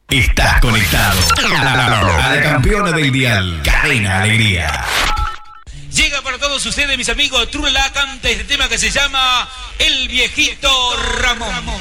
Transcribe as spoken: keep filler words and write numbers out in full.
Estás conectado a la campeona del dial, Cadena Alegría. Llega para todos ustedes, mis amigos, True La canta este tema que se llama El Viejito Ramón.